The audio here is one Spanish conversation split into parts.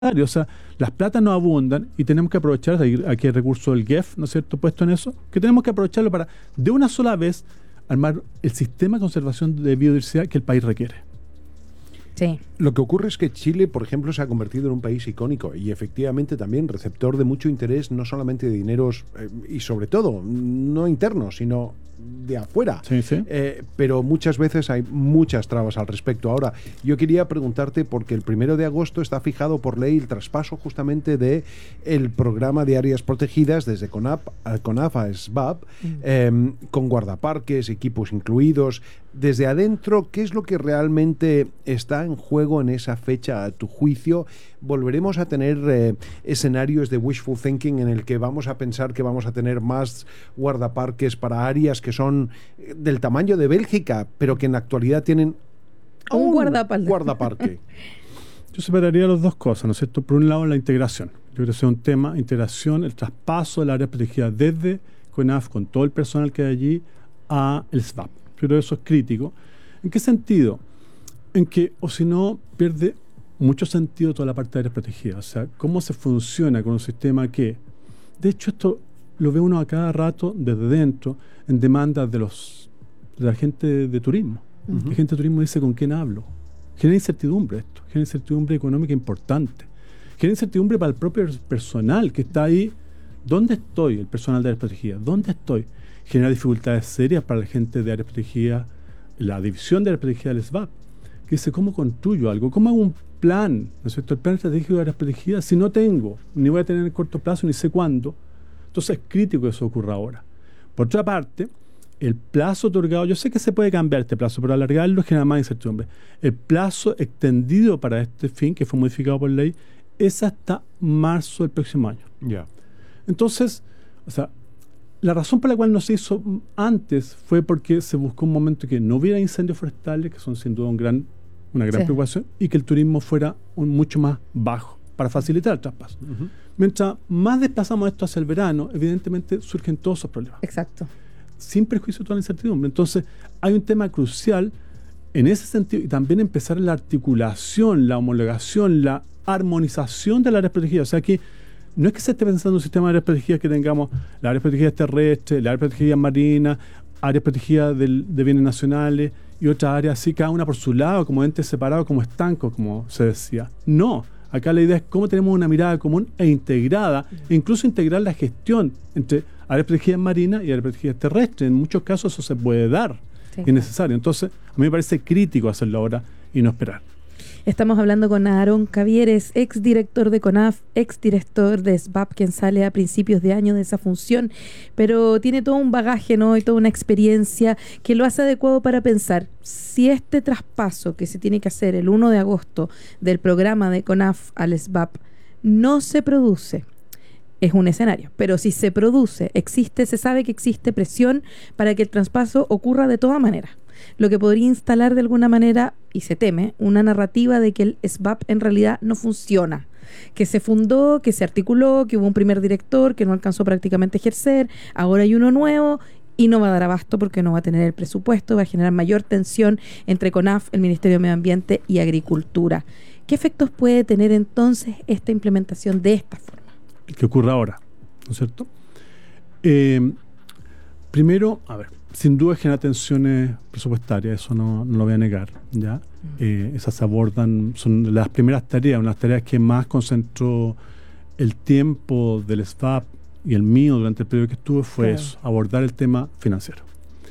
O sea, las platas no abundan y tenemos que aprovechar, aquí el recurso del GEF, ¿no es cierto?, puesto en eso, que tenemos que aprovecharlo para, de una sola vez, armar el sistema de conservación de biodiversidad que el país requiere. Sí. Lo que ocurre es que Chile, por ejemplo, se ha convertido en un país icónico y efectivamente también receptor de mucho interés, no solamente de dineros y sobre todo, no internos, sino de afuera. Sí, sí. Pero muchas veces hay muchas trabas al respecto. Ahora, yo quería preguntarte, porque el 1 de agosto está fijado por ley el traspaso justamente de el programa de áreas protegidas desde CONAF a SBAP, con guardaparques, equipos incluidos. Desde adentro, ¿qué es lo que realmente está en juego en esa fecha, a tu juicio? ¿Volveremos a tener escenarios de wishful thinking en el que vamos a pensar que vamos a tener más guardaparques para áreas que son del tamaño de Bélgica, pero que en la actualidad tienen un guardaparque? Yo separaría las dos cosas, ¿no es cierto? Por un lado, la integración. Yo creo que sea un tema, integración, el traspaso del área protegida desde CONAF, con todo el personal que hay allí, a el SBAP. Pero eso es crítico. ¿En qué sentido? En que, o si no, pierde mucho sentido toda la parte de áreas protegidas. O sea, cómo se funciona con un sistema que, de hecho, esto lo ve uno a cada rato desde dentro, en demandas de la gente de turismo. Uh-huh. La gente de turismo dice, ¿con quién hablo? Genera incertidumbre esto, genera incertidumbre económica importante, genera incertidumbre para el propio personal que está ahí. ¿Dónde estoy? El personal de áreas protegidas, ¿dónde estoy? Genera dificultades serias para la gente de áreas protegidas, la división de áreas protegidas del SBAP, que dice, ¿cómo construyo algo? ¿Cómo hago un plan? ¿No es cierto? El plan estratégico de áreas protegidas, si no tengo, ni voy a tener en el corto plazo, ni sé cuándo. Entonces es crítico que eso ocurra ahora. Por otra parte, el plazo otorgado, yo sé que se puede cambiar este plazo, pero alargarlo genera más incertidumbre. El plazo extendido para este fin, que fue modificado por ley, es hasta marzo del próximo año. Yeah. Entonces, o sea, la razón por la cual no se hizo antes fue porque se buscó un momento que no hubiera incendios forestales, que son sin duda una gran preocupación, y que el turismo fuera mucho más bajo para facilitar el traspaso. Uh-huh. Mientras más desplazamos esto hacia el verano, evidentemente surgen todos esos problemas. Exacto. Sin perjuicio de toda la incertidumbre. Entonces, hay un tema crucial en ese sentido, y también empezar la articulación, la homologación, la armonización de las áreas protegidas. O sea, que no es que se esté pensando en un sistema de áreas protegidas que tengamos las áreas protegidas terrestres, las áreas protegidas marinas, áreas protegidas de bienes nacionales y otras áreas así, cada una por su lado, como entes separados, como estancos, como se decía. No, acá la idea es cómo tenemos una mirada común e integrada, e incluso integrar la gestión entre áreas protegidas marinas y áreas protegidas terrestres. En muchos casos eso se puede dar, sí, es necesario. Entonces, a mí me parece crítico hacerlo ahora y no esperar. Estamos hablando con Aarón Cavieres, exdirector de CONAF, exdirector de SBAP, quien sale a principios de año de esa función, pero tiene todo un bagaje, ¿no?, y toda una experiencia que lo hace adecuado para pensar si este traspaso que se tiene que hacer el 1 de agosto del programa de CONAF al SBAP no se produce. Es un escenario, pero si se produce, se sabe que existe presión para que el traspaso ocurra de todas maneras. Lo que podría instalar de alguna manera, y se teme, una narrativa de que el SBAP en realidad no funciona, que se fundó, que se articuló, que hubo un primer director que no alcanzó prácticamente a ejercer, ahora hay uno nuevo y no va a dar abasto porque no va a tener el presupuesto, va a generar mayor tensión entre CONAF, el Ministerio de Medio Ambiente y Agricultura. ¿Qué efectos puede tener entonces esta implementación de esta forma? Que ocurra ahora, ¿no es cierto? Primero, a ver, sin duda genera tensiones presupuestarias, eso no lo voy a negar, ¿ya? Esas se abordan, son las primeras tareas, unas tareas que más concentró el tiempo del SBAP y el mío durante el periodo que estuve fue eso, abordar el tema financiero.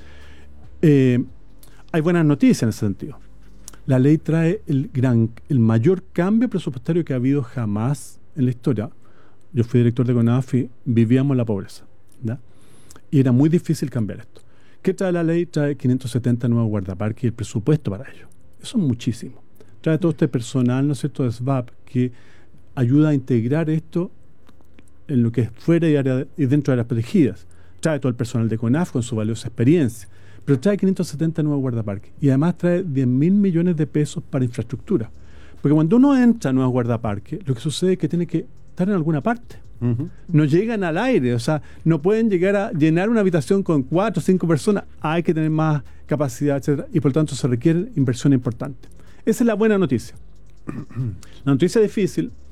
Hay buenas noticias en ese sentido. La ley trae el mayor cambio presupuestario que ha habido jamás en la historia. Yo fui director de CONAF y vivíamos la pobreza, ¿ya? Y era muy difícil cambiar esto. ¿Qué trae la ley? Trae 570 nuevos guardaparques y el presupuesto para ello. Eso es muchísimo. Trae todo este personal, ¿no es cierto?, de SBAP, que ayuda a integrar esto en lo que es fuera y dentro de áreas protegidas. Trae todo el personal de CONAF con su valiosa experiencia. Pero trae 570 nuevos guardaparques. Y además trae 10.000 millones de pesos para infraestructura. Porque cuando uno entra a nuevos guardaparques, lo que sucede es que tiene que estar en alguna parte. Uh-huh. No llegan al aire, o sea, no pueden llegar a llenar una habitación con 4 o 5 personas, hay que tener más capacidad, etcétera, y por tanto se requiere inversión importante. Esa es la buena noticia. La noticia difícil